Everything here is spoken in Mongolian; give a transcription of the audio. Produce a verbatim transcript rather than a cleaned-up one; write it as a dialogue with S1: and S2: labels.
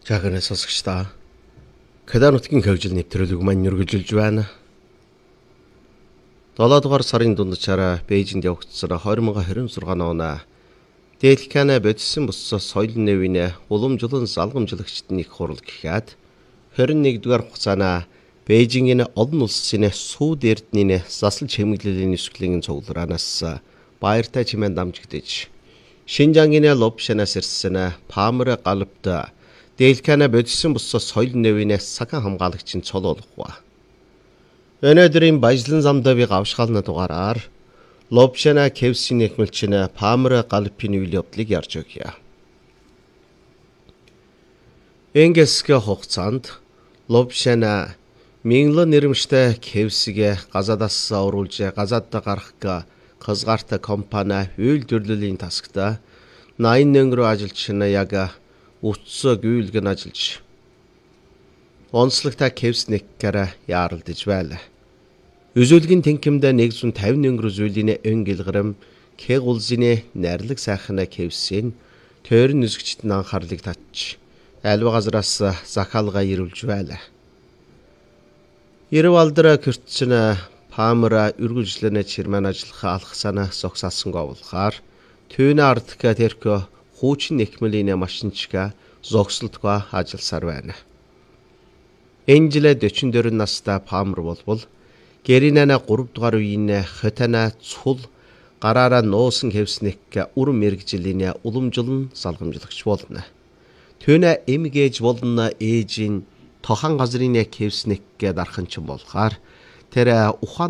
S1: Жаахан сонсогчдаа Кадар нутгийн хөгжил нэвтрүүлэг маань өргөжүүлж байна. долоо дугаар сарын дундчаараа Бээжинд явагдсан две тысячи двадцать шесть оны Дэлхикана бодисын бус соёл нэвийн уламжлан залгамжлагчдын их хурал гэхэд двадцать и одного дугаар хугацаана Бээжингийн олон улсын сууд эрдэнийн засал чимэглэлийн нүсгэлийн цугларанаас баяртай чимээн дамжигдэж Шинжангийн Лобшанаас ирсэн Памэр галбт Дэлхикана бодисын бус соёл нэвийн сахан хамгаалагчийн цол болгоо. Өнөөдрийн баяжлан замдаа би гавшгаална дугаараар Лобшана Кевсийн нэгмэлчин Памэр галбын үйл явдлыг ярьж өгье. Энгесгэ хугацаанд Лобшана Минглан нэрмжтэй Кевсигэ газадаас оруулж газадд гарах хязгаартай компани үйл төрлөлийн тасагта восемь өнгөрөө ажилчин яг утсаа гүйлгэн ажиллаж онцлогтой Кевснекээр яаралдаж байлаа. Үзүүлгийн тэнхимд one hundred fifty өнгөрөө зүйлийн өн гэлгрэм Кэг улсын найрлаг сайхан Кевсийн тойрон нүсгчдийн анхаарлыг татж альва газраас захаалга ирүүлж байлаа. Ирв алдраа кэртсэн Памэр үргэлжлэн чирмэн ажиллах алах санаа согсаасан говлохаар түүний ардка тэрхүү хуучин нэхмэлийн машинчга зогсолтгоо ажилласаар байна. Энэ жилээ forty-four настай Памэр болбол Гэринана three дугаар үеийн хотана цул гараараа нуусан Кевснек үр мэрэгжлийн уламжлан салгамжлагч болно. Түүнээ эмгээж болно ээжийн тохан газрын Кевснек дарханчин болохоор тэр ухаан